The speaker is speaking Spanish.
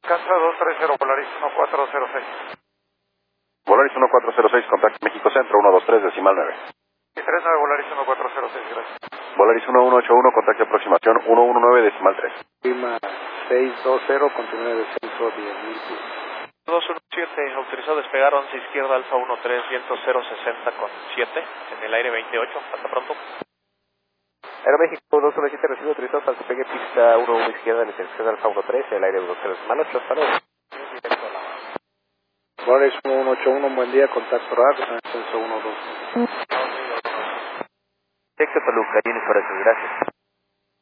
Casa 230, Polaris 1406. Volaris 1406, contacto México Centro, 123, decimal 9. Y 39, Polaris 1406, gracias. Volaris 1181, contacto de aproximación 119, decimal 3. Lima 620, continúe descenso 10.000 pies. 217, autorizado despegar 11 izquierda, Alfa 13, viento 060 con 7, en el aire 28, hasta pronto. Aeroméxico 217, recibe autorizado para despegue pista 11 izquierda, en el Alfa 13, en el aire 13, hasta luego. Volaris 1181, buen día, contacto radio, descenso 12. Texto Toluca, Unit Horizon, gracias.